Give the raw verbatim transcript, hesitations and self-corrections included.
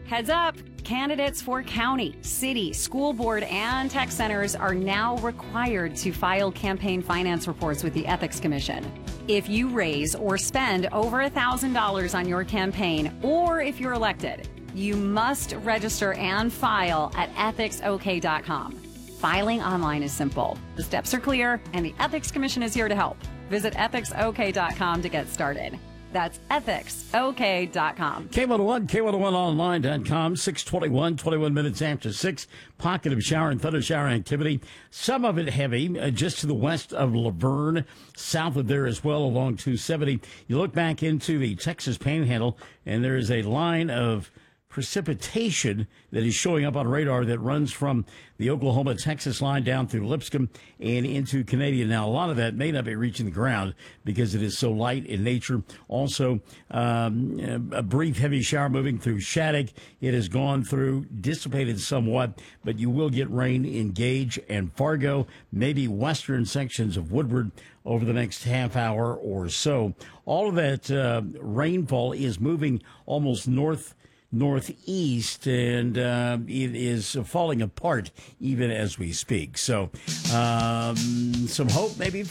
Heads up, candidates for county, city, school board, and tech centers are now required to file campaign finance reports with the Ethics Commission. If you raise or spend over one thousand dollars on your campaign, or if you're elected, you must register and file at ethics o k dot com. Filing online is simple. The steps are clear, and the Ethics Commission is here to help. Visit ethics o k dot com to get started. That's ethics o k dot com. K one oh one, K one oh one online dot com, six twenty-one, twenty-one minutes after six. Pocket of shower and thunder shower activity. Some of it heavy, uh, just to the west of Laverne, south of there as well along two seventy. You look back into the Texas Panhandle, and there is a line of precipitation that is showing up on radar that runs from the Oklahoma-Texas line down through Lipscomb and into Canadian. Now, a lot of that may not be reaching the ground because it is so light in nature. Also, um, a brief heavy shower moving through Shattuck. It has gone through, dissipated somewhat, but you will get rain in Gage and Fargo, maybe western sections of Woodward over the next half hour or so. All of that uh, rainfall is moving almost north northeast, and uh, it is falling apart even as we speak. So um, some hope maybe